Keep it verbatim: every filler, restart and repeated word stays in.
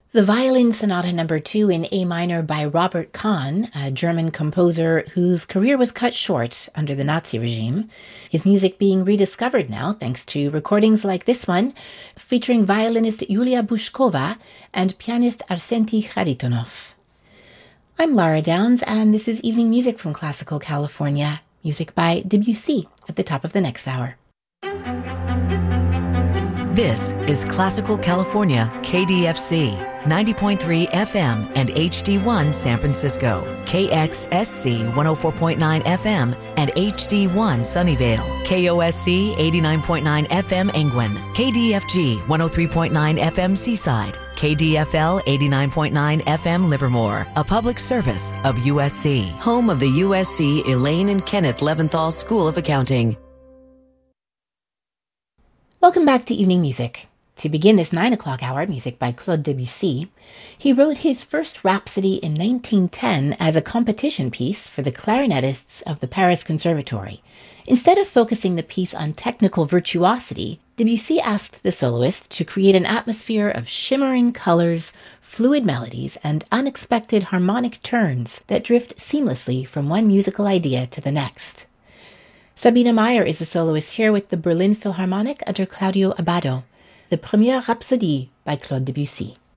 The Violin Sonata Number two in A minor by Robert Kahn, a German composer whose career was cut short under the Nazi regime. His music being rediscovered now thanks to recordings like this one, featuring violinist Yulia Bushkova and pianist Arsenti Kharitonov. I'm Lara Downs, and this is Evening Music from Classical California. Music by Debussy at the top of the next hour. This is Classical California, K D F C, ninety point three F M and H D one San Francisco, K X S C one oh four point nine F M and H D one Sunnyvale, K O S C eighty-nine point nine F M Engwin, K D F G one oh three point nine F M Seaside, K D F L eighty-nine point nine F M Livermore, a public service of U S C, home of the U S C Elaine and Kenneth Leventhal School of Accounting. Welcome back to Evening Music. To begin this nine o'clock hour, music by Claude Debussy. He wrote his first Rhapsody in nineteen ten as a competition piece for the clarinetists of the Paris Conservatory. Instead of focusing the piece on technical virtuosity, Debussy asked the soloist to create an atmosphere of shimmering colors, fluid melodies, and unexpected harmonic turns that drift seamlessly from one musical idea to the next. Sabine Meyer is the soloist here with the Berlin Philharmonic under Claudio Abbado, the Première Rhapsodie by Claude Debussy.